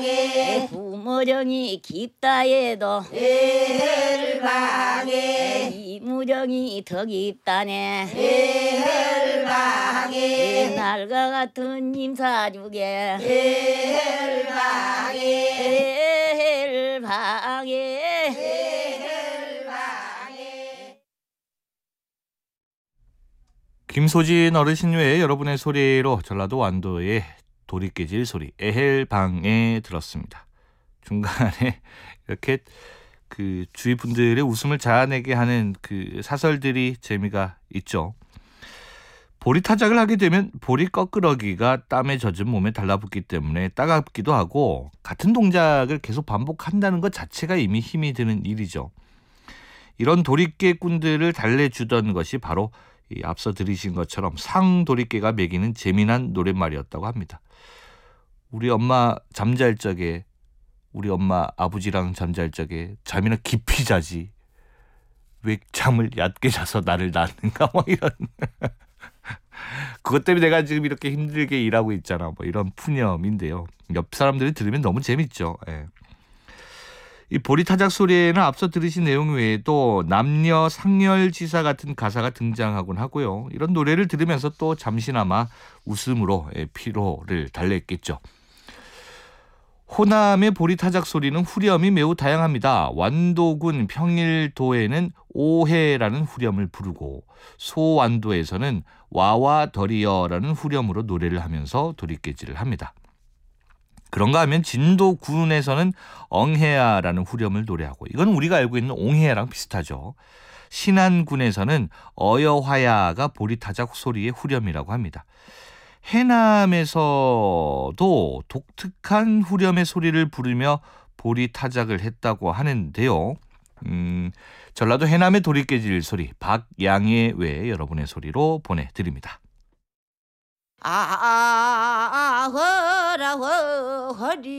구무정이 깊다 해도 해을방에 이 무정이 더 깊다네. 해을방에 날과 같은 임사죽에 해을방에 해을방에 김소진 어르신 외에 여러분의 소리로 전라도 완도의 도리깨질 소리 에헬방에 들었습니다. 중간에 이렇게 그 주위 분들의 웃음을 자아내게 하는 그 사설들이 재미가 있죠. 보리 타작을 하게 되면 보리 꺼끄러기가 땀에 젖은 몸에 달라붙기 때문에 따갑기도 하고 같은 동작을 계속 반복한다는 것 자체가 이미 힘이 드는 일이죠. 이런 도리깨꾼들을 달래주던 것이 바로 이 앞서 들으신 것처럼 상도리깨가 매기는 재미난 노랫말이었다고 합니다. 우리 엄마 잠잘 적에 우리 엄마 아버지랑 잠잘 적에 잠이나 깊이 자지 왜 잠을 얕게 자서 나를 낳는가 뭐 이런 그것 때문에 내가 지금 이렇게 힘들게 일하고 있잖아 뭐 이런 푸념인데요. 옆 사람들이 들으면 너무 재밌죠. 예. 이 보리타작 소리에는 앞서 들으신 내용 외에도 남녀 상렬지사 같은 가사가 등장하곤 하고요. 이런 노래를 들으면서 또 잠시나마 웃음으로 피로를 달랬겠죠. 호남의 보리타작 소리는 후렴이 매우 다양합니다. 완도군 평일도에는 오해라는 후렴을 부르고 소완도에서는 와와더리여라는 후렴으로 노래를 하면서 도리깨질을 합니다. 그런가 하면 진도군에서는 엉해야라는 후렴을 노래하고 이건 우리가 알고 있는 옹해야랑 비슷하죠. 신안군에서는 어여화야가 보리타작 소리의 후렴이라고 합니다. 해남에서도 독특한 후렴의 소리를 부르며 보리타작을 했다고 하는데요. 전라도 해남의 도리깨질 소리 박양의 외 여러분의 소리로 보내드립니다. 아